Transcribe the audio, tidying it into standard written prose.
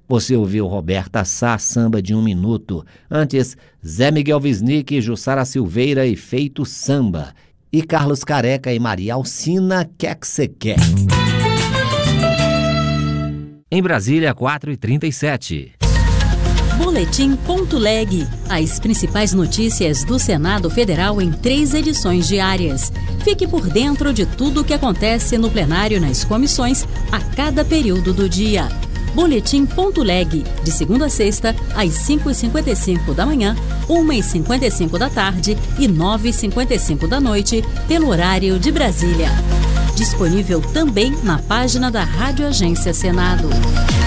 Você ouviu Roberta Sá, Samba de 1 Minuto. Antes, Zé Miguel Wisnik, Jussara Silveira e Feito Samba. E Carlos Careca e Maria Alcina, Quer Que Cê Quer. Em Brasília, 4h37. Boletim.leg. As principais notícias do Senado Federal em 3 edições diárias. Fique por dentro de tudo o que acontece no plenário e nas comissões a cada período do dia. Boletim.leg. De segunda a sexta, às 5h55 da manhã, 1h55 da tarde e 9h55 da noite, pelo horário de Brasília. Disponível também na página da Rádio Agência Senado.